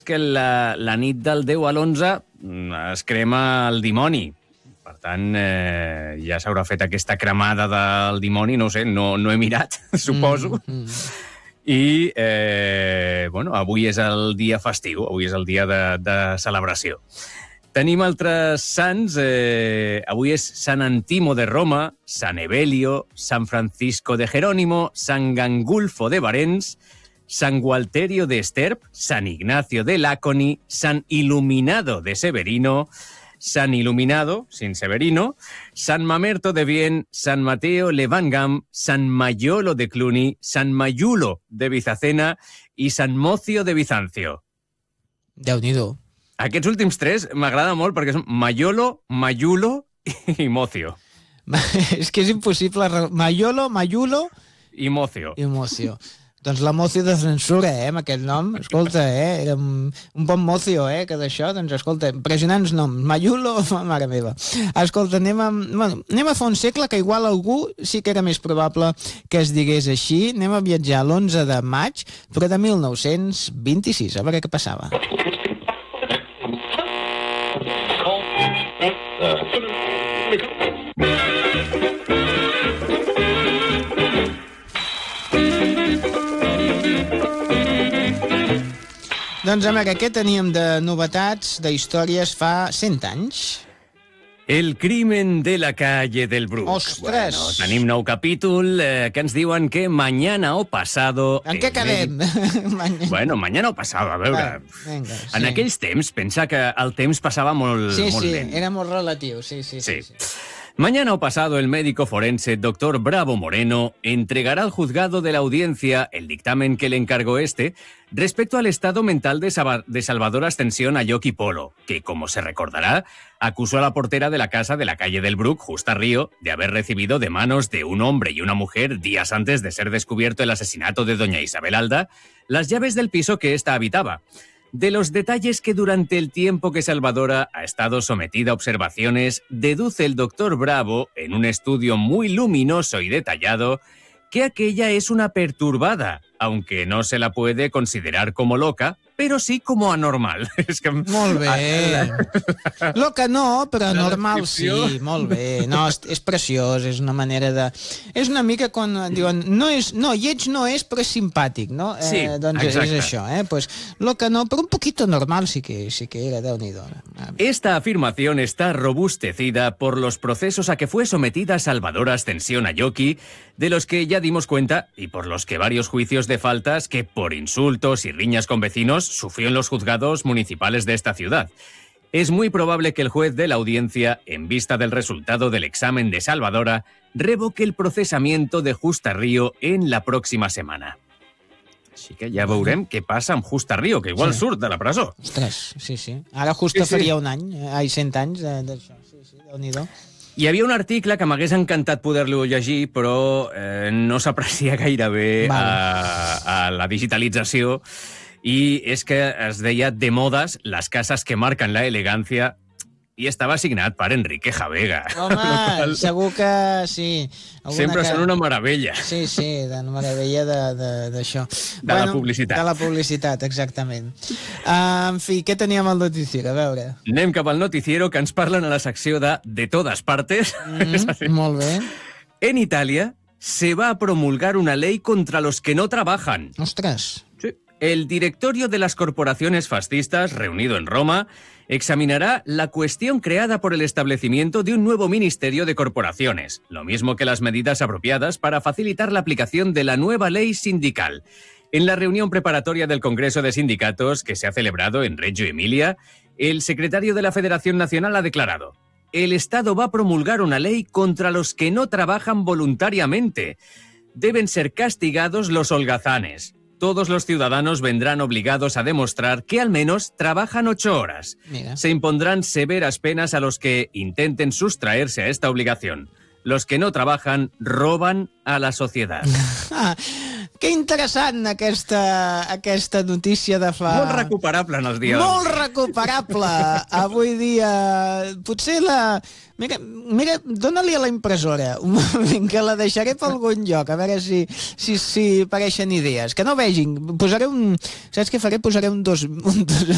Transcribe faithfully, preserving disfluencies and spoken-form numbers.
que la, la nit del deu a l'onze es crema el dimoni. Per tant, eh, ja s'haurà fet aquesta cremada del dimoni, no ho sé, no, no he mirat, suposo. Mm, mm. I, eh, bueno, avui és el dia festiu, avui és el dia de, de celebració. Tenim altres sants. Eh, avui és Sant Antimo de Roma, Sant Evelio, Sant Francisco de Jerónimo, Sant Gangulfo de Barents, Sant Gualterio de Esterp, Sant Ignacio de Laconi, Sant Iluminado de Severino, Sant Iluminado, sin Severino, Sant Mamerto de Vienne, Sant Mateo Levangam, Sant Maiolo de Cluny, Sant Maiulo de Bizacena i Sant Mocio de Bizancio. Déu-n'hi-do. Aquests últims tres m'agrada molt perquè són Maiolo, Maiulo i Mocio. És que és impossible. Maiolo, Maiulo i Mocio. I Mocio. Doncs la Mocio de censura, eh, amb aquest nom. Escolta, eh, era un, un bon Mocio, eh, que d'això, doncs escolta, impressionants noms. Maiulo, mare meva. Escolta, anem a, bueno, anem a fer un segle que igual algú sí que era més probable que es digués així. Anem a viatjar l'onze de maig, però de mil nou-cents vint-i-sis, a veure què passava. Doncs a veure, què teníem de novetats, d'històries fa cent anys? El crimen de la calle del Bruc. Ostres! Bueno, tenim nou capítol eh, que ens diuen que mañana o pasado... En què quedem? Medi... bueno, mañana o pasado, a veure... Va, venga, sí. En aquells temps, pensa que el temps passava molt, sí, molt sí, lent. Sí, era molt relatiu, sí, sí, sí. sí. sí. Mañana o pasado, el médico forense doctor Bravo Moreno entregará al juzgado de la audiencia el dictamen que le encargó este respecto al estado mental de, Sab- de Salvador Ascensión Ayoki Polo, que, como se recordará, acusó a la portera de la casa de la calle del Bruc, Justa Río, de haber recibido de manos de un hombre y una mujer, días antes de ser descubierto el asesinato de doña Isabel Alda, las llaves del piso que ésta habitaba. De los detalles que durante el tiempo que Salvadora ha estado sometida a observaciones, deduce el doctor Bravo, en un estudio muy luminoso y detallado, que aquella es una perturbada, aunque no se la puede considerar como loca, però sí com a anormal. És que... Molt bé. Loca no, però normal sí. Molt bé. No, és, és preciós, és una manera de... És una mica quan diuen, no, és, no lleig no és, però és simpàtic, no? Sí, eh, doncs exacte. És això, eh? Pues, loca no, però un poquito normal sí que, sí que era, Déu-n'hi-do. Esta afirmación está robustecida por los procesos a que fue sometida Salvadora Ascensión Ayoki, de los que ya dimos cuenta, y por los que varios juicios de faltas que por insultos y riñas con vecinos sufrió en los juzgados municipales de esta ciudad. Es muy probable que el juez de la audiencia, en vista del resultado del examen de Salvadora, revoque el procesamiento de Justa Río en la próxima semana. Així que ja veurem què passa amb Justa Río, que igual sí. surt de la presó. Ostres, sí, sí. Ara Justa sí, sí. faria un any, ai, cent anys d'això. Sí, sí, Déu-n'hi-do. Hi havia un article que m'hagués encantat poder-lo llegir, però eh, no s'aprecia gaire bé vale. a, a la digitalització. Y es que es deia de modas las casas que marcan la elegancia i estava signat per Enrique Javega. Home, qual... segur que sí. Alguna Sempre que... són una meravella. Sí, sí, de una meravella d'això. De, de, de bueno, la publicitat. De la publicitat, exactament. Uh, en fi, què teníem al noticiero? A veure. Anem cap al noticiero, que ens parlen a la secció de De todas partes. Mm, molt bé. En Italia se va a promulgar una ley contra los que no trabajan. Ostres. Sí. El directorio de las corporaciones fascistas, reunido en Roma, examinará la cuestión creada por el establecimiento de un nuevo Ministerio de Corporaciones, lo mismo que las medidas apropiadas para facilitar la aplicación de la nueva ley sindical. En la reunión preparatoria del Congreso de Sindicatos, que se ha celebrado en Reggio Emilia, el secretario de la Federación Nacional ha declarado: el Estado va a promulgar una ley contra los que no trabajan voluntariamente. Deben ser castigados los holgazanes. Todos los ciudadanos vendrán obligados a demostrar que al menos trabajan ocho horas. Mira. Se impondrán severas penas a los que intenten sustraerse a esta obligación. Los que no trabajan roban a la sociedad. Que interessant aquesta, aquesta notícia de fa... Molt recuperable en els dies. Molt recuperable. Avui dia... Potser la... Mira, mira dóna-li a la impressora un moment, que la deixaré per algun lloc, a veure si, si, si apareixen idees. Que no vegin. Posaré un... Saps què faré? Posaré un dos, un dos